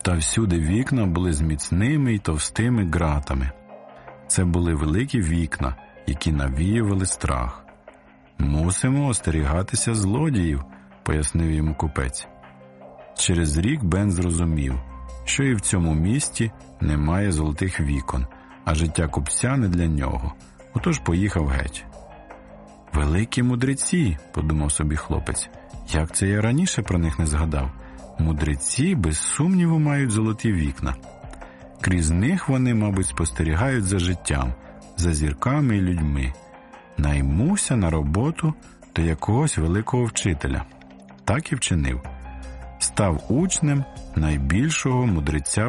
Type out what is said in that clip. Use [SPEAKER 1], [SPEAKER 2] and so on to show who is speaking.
[SPEAKER 1] Та всюди вікна були з міцними й товстими ґратами. Це були великі вікна, які навіювали страх. «Мусимо остерігатися злодіїв», – пояснив йому купець. Через рік Бен зрозумів, що і в цьому місті немає золотих вікон, а життя купця не для нього. Отож поїхав геть. «Великі мудреці», – подумав собі хлопець, – «як це я раніше про них не згадав? Мудреці, без сумніву, мають золоті вікна. Крізь них вони, мабуть, спостерігають за життям, за зірками і людьми. Наймуся на роботу до якогось великого вчителя». Так і вчинив. Став учнем найбільшого мудреця